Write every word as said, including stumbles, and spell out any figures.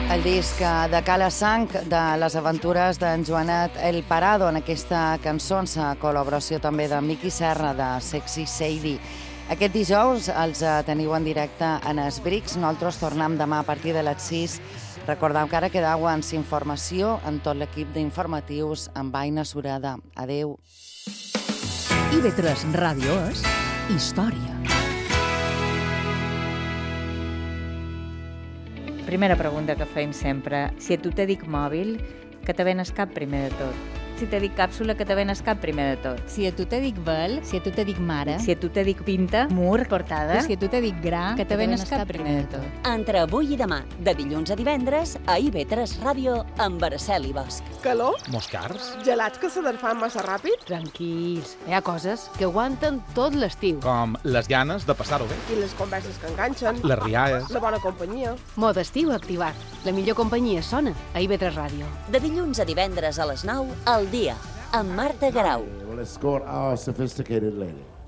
El disc de Cala Sang de les aventures d'en Joanet El Parado, en aquesta cançó, en col·laboració també de Miqui Serra, de Sexy Sadie. Aquest dijous els teniu en directe en Esbrics. Nosaltres tornem demà a partir de les sis. Recordeu que ara quedeu amb informació en tot l'equip d'informatius amb Aina Sureda. Adeu. I ve tres Ràdio és història. Primera pregunta que feim sempre. Si a tu te dic mòbil, que te venes cap primer de tot? Si te dic càpsula, que te venes cap primer de tot? Si a tu te dic vel, si a tu te dic mare, Si a tu te dic pinta, mur, portada, si a tu te dic gra, que te venes cap primer de tot? Entre avui i demà, de dilluns a divendres, a I V tres Ràdio, amb Araceli Bosch. Calor? Moscars? Gelats que se desfan massa ràpid? Tranquils, hi ha coses que aguanten tot l'estiu. Com les ganes de passar-ho bé. I les converses que enganxen? Les rialles. La bona companyia? Mode estiu activat. La millor companyia sona a I V tres Ràdio. De dilluns a divendres a les nou, al dia, amb Marta Garau. Well, escort our sophisticated lady.